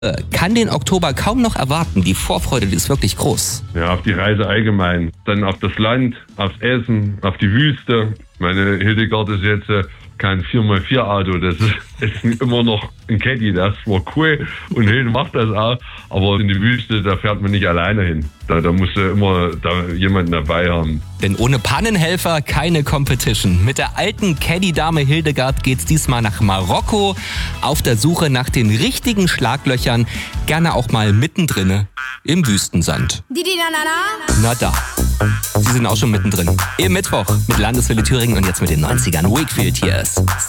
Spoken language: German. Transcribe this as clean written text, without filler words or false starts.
kann den Oktober kaum noch erwarten. Die Vorfreude, die ist wirklich groß. Ja, auf die Reise allgemein. Dann auf das Land, aufs Essen, auf die Wüste. Meine Hildegard ist jetzt kein 4x4 Auto. Das ist immer noch ein Caddy. Das war cool und Hilde macht das auch. Aber in die Wüste, da fährt man nicht alleine hin. Da musst du immer jemanden dabei haben. Denn ohne Pannenhelfer keine Competition. Mit der alten Caddy-Dame Hildegard geht's diesmal nach Marokko auf der Suche nach den richtigen Schlaglöchern, gerne auch mal mittendrin im Wüstensand. Na da, Sie sind auch schon mittendrin. Im Mittwoch mit Landeswelle Thüringen und jetzt mit den 90ern. Wakefield hier ist